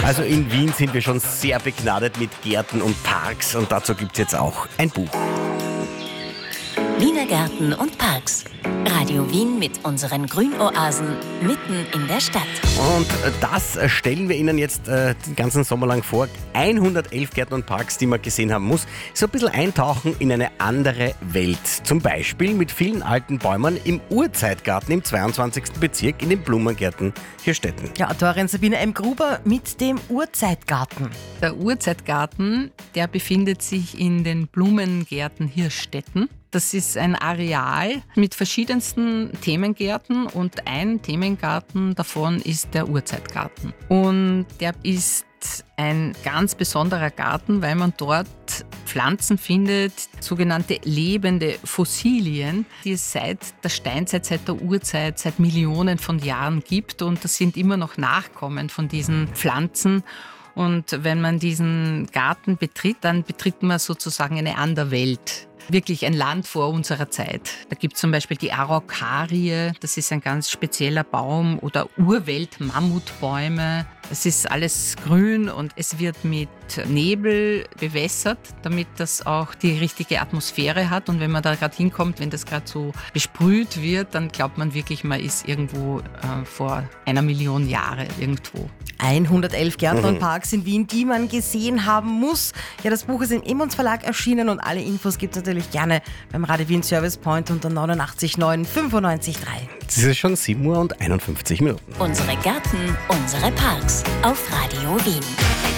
Also in Wien sind wir schon sehr begnadet mit Gärten und Parks und dazu gibt es jetzt auch ein Buch. Wiener Gärten und Parks. Radio Wien mit unseren Grünoasen mitten in der Stadt. Und das stellen wir Ihnen jetzt den ganzen Sommer lang vor. 111 Gärten und Parks, die man gesehen haben muss. So ein bisschen eintauchen in eine andere Welt. Zum Beispiel mit vielen alten Bäumen im Urzeitgarten im 22. Bezirk in den Blumengärten Hirstetten. Ja, Autorin Sabine M. Gruber mit dem Urzeitgarten. Der Urzeitgarten, der befindet sich in den Blumengärten Hirstetten. Das ist ein Areal mit verschiedensten Themengärten und ein Themengarten davon ist der Urzeitgarten. Und der ist ein ganz besonderer Garten, weil man dort Pflanzen findet, sogenannte lebende Fossilien, die es seit der Steinzeit, seit der Urzeit, seit Millionen von Jahren gibt. Und das sind immer noch Nachkommen von diesen Pflanzen. Und wenn man diesen Garten betritt, dann betritt man sozusagen eine andere Welt. Wirklich ein Land vor unserer Zeit. Da gibt es zum Beispiel die Araukarie, das ist ein ganz spezieller Baum, oder Urwelt-Mammutbäume. Es ist alles grün und es wird mit Nebel bewässert, damit das auch die richtige Atmosphäre hat. Und wenn man da gerade hinkommt, wenn das gerade so besprüht wird, dann glaubt man wirklich, man ist irgendwo vor 1 Million Jahre irgendwo. 111 Gärten und Parks in Wien, die man gesehen haben muss. Ja, das Buch ist im Emmons Verlag erschienen und alle Infos gibt es natürlich gerne beim Radio Wien Service Point unter 89 9 95 3. Es ist schon 7:51 Uhr. Unsere Gärten, unsere Parks auf Radio Wien.